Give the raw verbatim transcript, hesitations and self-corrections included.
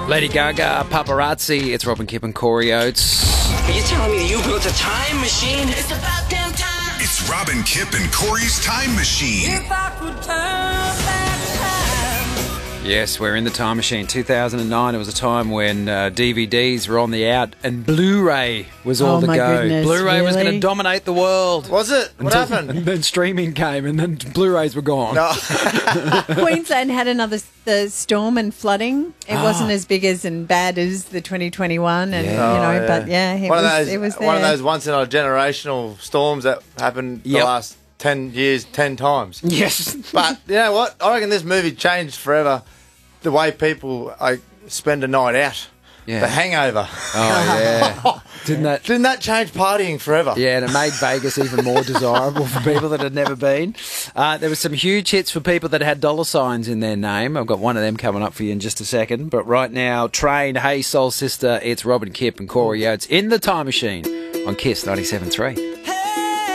Lady Gaga, Paparazzi. It's Robin Kipp and Corey Oates. Are you telling me that you built a time machine? It's about damn time. It's Robin Kipp and Corey's Time Machine. If I could turn back time. Yes, we're in the time machine. two thousand nine, it was a time when uh, D V Ds were on the out and Blu-ray was all Oh, the my go. goodness, Blu-ray was going to really? dominate the world. Was it? What Until- happened? And then streaming came and then Blu-rays were gone. No. Queensland had another the storm and flooding. It Ah. wasn't as big as and bad as the twenty twenty-one, and Yeah. you know, Oh, but yeah, it one was. of those, it was there. one of those once in a generational storms that happened Yep. the last ten years, ten times. Yes. But you know what? I reckon this movie changed forever the way people like spend a night out. Yeah. The Hangover. Oh, yeah. Didn't that... Didn't that change partying forever? Yeah, and it made Vegas even more desirable for people that had never been. Uh, there were some huge hits for people that had dollar signs in their name. I've got one of them coming up for you in just a second. But right now, Train, Hey Soul Sister, it's Robin Kipp and Corey Oates in the Time Machine on Kiss ninety-seven point three.